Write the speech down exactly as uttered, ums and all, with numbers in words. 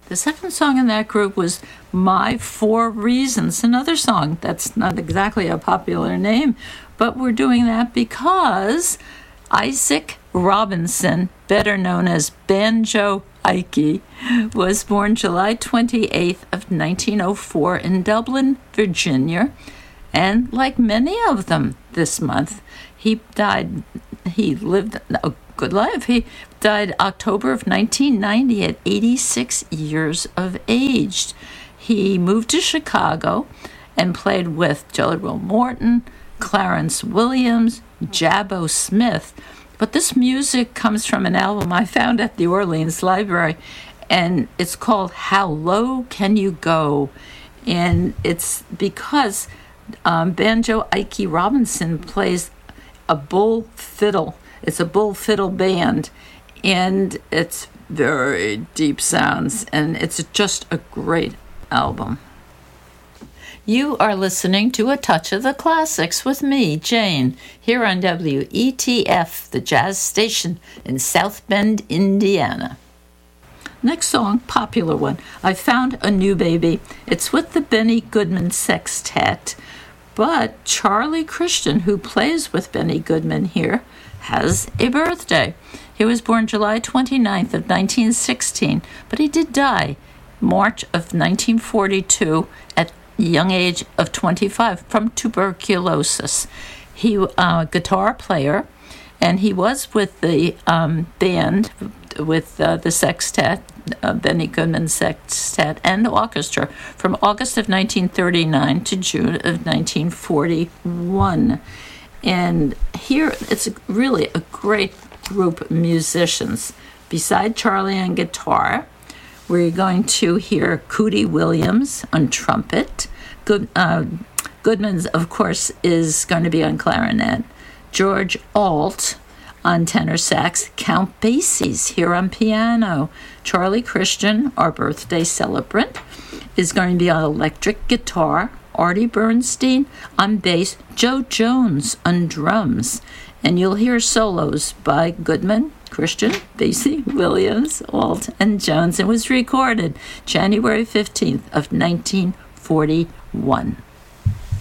The second song in that group was My Four Reasons, another song that's not exactly a popular name, but we're doing that because Isaac Robinson, better known as Banjo Ike, was born July twenty-eighth of nineteen oh four in Dublin, Virginia, and like many of them this month, he died, he lived a good life. He died October of nineteen ninety at eighty-six years of age. He moved to Chicago and played with Jelly Roll Morton, Clarence Williams, Jabbo Smith. But this music comes from an album I found at the Orleans Library, and it's called How Low Can You Go? And it's because um, Banjo Ike Robinson plays a bull fiddle. It's a bull fiddle band, and it's very deep sounds, and it's just a great album. You are listening to A Touch of the Classics with me, Jane, here on W E T F, the jazz station in South Bend, Indiana. Next song, popular one, I Found a New Baby. It's with the Benny Goodman Sextet, but Charlie Christian, who plays with Benny Goodman here, has a birthday. He was born July twenty-ninth of nineteen sixteen, but he did die March of nineteen forty-two at the young age of twenty-five from tuberculosis. He was uh, a guitar player, and he was with the um, band, with uh, the sextet, uh, Benny Goodman Sextet, and the orchestra from August of nineteen thirty-nine to June of nineteen forty-one. And here, it's really a great group of musicians. Beside Charlie on guitar, we're going to hear Cootie Williams on trumpet. Good, uh, Goodman's, of course, is going to be on clarinet. George Alt on tenor sax. Count Basie's here on piano. Charlie Christian, our birthday celebrant, is going to be on electric guitar. Artie Bernstein on bass, Joe Jones on drums, and you'll hear solos by Goodman, Christian, Basie, Williams, Alt, and Jones. It was recorded January fifteenth of nineteen forty-one.